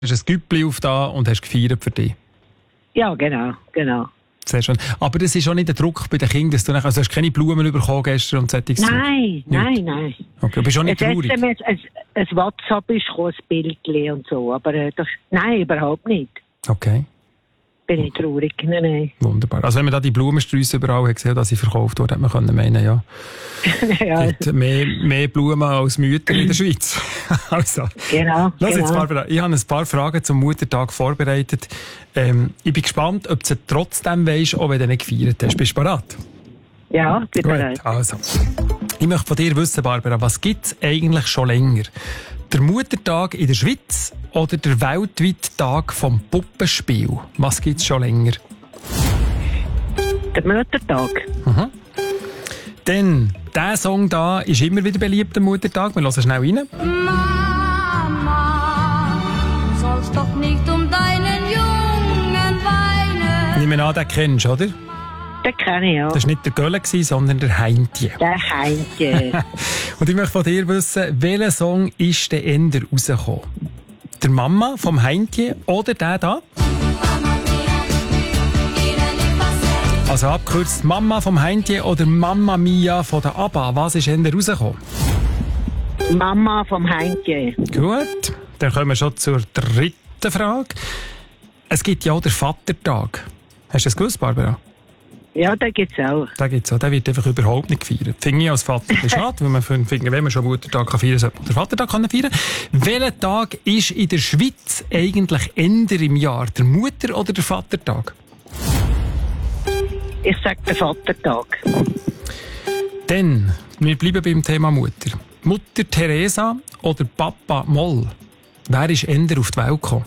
hast ein Güppli auf da und hast gefeiert für dich. Ja, genau. Sehr schön. Aber das ist auch nicht der Druck bei den Kindern, dass du nachher, also hast keine Blumen bekommen gestern und solches Zeug? Nein. Okay, du bist auch nicht traurig? Ein WhatsApp ist gekommen, ein Bildchen und so, aber nein, überhaupt nicht. Okay. Bin ich traurig, nein. Wunderbar. Also wenn man da die Blumensträuße überall hat gesehen, dass sie verkauft wurden, hätte man können meinen, ja. Ja. Es gibt mehr Blumen als Mütter in der Schweiz. Also. Genau. Lass jetzt, Barbara, ich habe ein paar Fragen zum Muttertag vorbereitet. Ich bin gespannt, ob du sie trotzdem weisst, auch wenn du nicht gefeiert hast. Bist du bereit? Ja, bin bereit. Gut, also. Ich möchte von dir wissen, Barbara, was gibt es eigentlich schon länger? Der Muttertag in der Schweiz oder der weltweite Tag vom Puppenspiel? Was gibt es schon länger? Der Muttertag. Denn dieser Song da ist immer wieder beliebt am Muttertag. Wir hören schnell rein. Mama, du sollst doch nicht um deinen Jungen weinen. Ich nehme an, den kennst du, oder? Den kenne ich, ja. Das war nicht der Gölle, sondern der Heintje. Der Heintje. Und ich möchte von dir wissen, welcher Song ist der Ende rausgekommen? Der Mama vom Heintje oder der da? Also abgekürzt Mama vom Heintje oder Mamma Mia von der ABBA. Was ist Ende rausgekommen? Mama vom Heintje. Gut, dann kommen wir schon zur dritten Frage. Es gibt ja auch den Vatertag. Hast du das gewusst, Barbara? Ja, den gibt es auch. Den gibt's auch. Der wird einfach überhaupt nicht gefeiert. Finde ich als Vater ein bisschen schade, weil man findet, wenn man schon Muttertag feiern kann, sollte man den Vatertag feiern. Welcher Tag ist in der Schweiz eigentlich Ende im Jahr? Der Mutter- oder der Vatertag? Ich sage den Vatertag. Dann, wir bleiben beim Thema Mutter. Mutter Teresa oder Papa Moll? Wer ist Ende auf die Welt gekommen?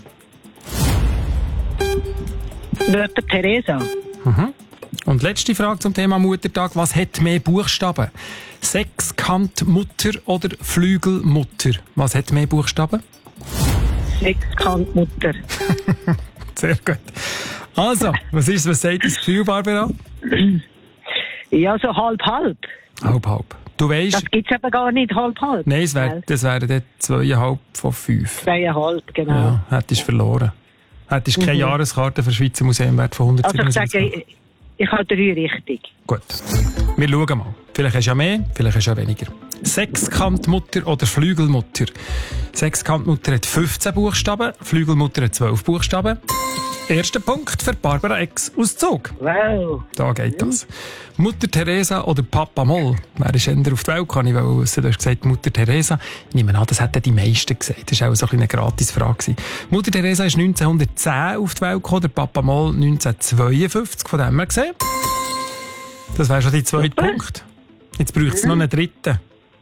Mutter Teresa. Und letzte Frage zum Thema Muttertag. Was hat mehr Buchstaben? Sechskantmutter oder Flügelmutter? Was hat mehr Buchstaben? Sechskantmutter. Sehr gut. Also, was sagt das Gefühl, Barbara? Ja, so halb-halb. Halb-halb. Du weisst... Das gibt es aber gar nicht halb-halb. Nein, das wären dann 2,5 von 5. 2,5, genau. Ja, hättest du verloren. Hättest keine Jahreskarte für das Schweizer Museum wert von 177. Also ich sage, ich habe 3 richtig. Gut. Wir schauen mal. Vielleicht hast du ja mehr, vielleicht hast du ja weniger. Sechskantmutter oder Flügelmutter? Sechskantmutter hat 15 Buchstaben, Flügelmutter hat 12 Buchstaben. Erster Punkt für Barbara X aus Zug. Wow. Da geht das. Mutter Teresa oder Papa Moll? Wer ist eher auf die Welt? Kann ich wissen. Du hast gesagt Mutter Teresa. Ich nehme an, das hätten die meisten gesagt. Das war auch so eine Gratisfrage. Mutter Teresa ist 1910 auf die Welt gekommen, der Papa Moll 1952. Von dem her gesehen. Das wäre schon die zweite Punkt. Jetzt braucht es noch einen dritten.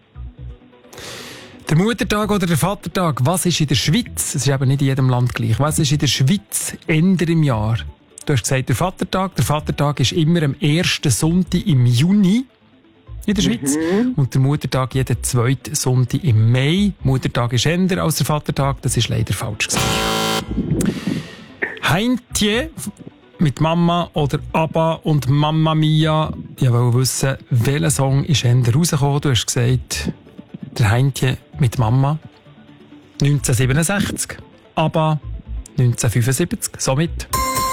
Der Muttertag oder der Vatertag, was ist in der Schweiz, es ist eben nicht in jedem Land gleich, was ist in der Schweiz Ende im Jahr? Du hast gesagt, der Vatertag ist immer am ersten Sonntag im Juni in der Schweiz und der Muttertag jeden zweiten Sonntag im Mai. Muttertag ist Ende als der Vatertag, das ist leider falsch gesagt. Heintje mit Mama oder Abba und Mamma Mia. Ich wollte wissen, welcher Song ist Ende rausgekommen? Du hast gesagt, der Heintje mit Mama 1967, Abba 1975. Somit.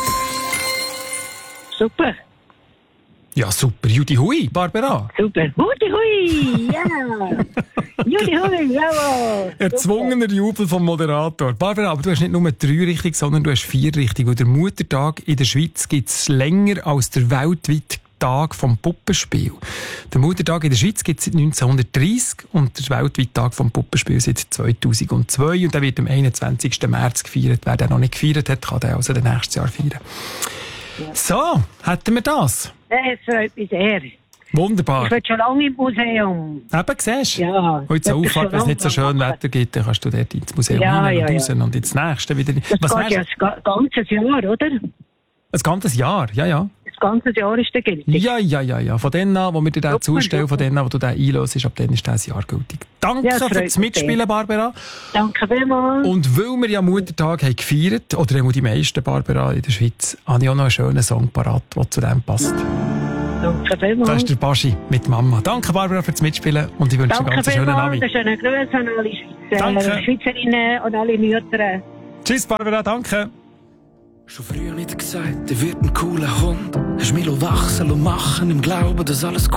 Super. Ja, super. Judy Hui, Barbara. Super. Judy Hui, ja. Judy Hui, bravo. Erzwungener Jubel vom Moderator. Barbara, aber du hast nicht nur 3 richtig, sondern du hast 4 richtig. Und der Muttertag in der Schweiz gibt es länger als der weltweite Tag vom Puppenspiel. Der Muttertag in der Schweiz gibt es seit 1930 und der weltweite Tag vom Puppenspiel seit 2002. Und der wird am 21. März gefeiert. Wer den noch nicht gefeiert hat, kann den also den nächstes Jahr feiern. Ja. So, hätten wir das. Es freut mich sehr. Wunderbar. Ich will schon lange im Museum. Eben, siehst du? Ja. Heute zur Auffahrt, wenn es nicht so schön Wetter gibt, dann kannst du dort ins Museum rein und raus und ins nächste wieder. Das geht ja ein ganzes Jahr, oder? Ein ganzes Jahr, ja. Das ganze Jahr ist der gültig. Ja. Von denen an, wo wir dir den zustellen, von denen an, wo du den einlöst, ab denen ist das Jahr gültig. Danke fürs Mitspielen, Barbara. Danke vielmals. Und weil wir ja Muttertag haben gefeiert, oder die meisten, Barbara, in der Schweiz, habe ich auch noch einen schönen Song parat, der zu dem passt. Danke vielmals. Das ist der Baschi mit Mama. Danke, Barbara, fürs Mitspielen und ich wünsche dir einen ganz schönen Abend. Danke vielmals. Schönen Grüße an alle Schweizerinnen und alle Mütter. Tschüss, Barbara, danke. Schon früher nicht gesagt, der wird ein cooler Hund. Hast mich wachsen und machen im Glauben, dass alles gut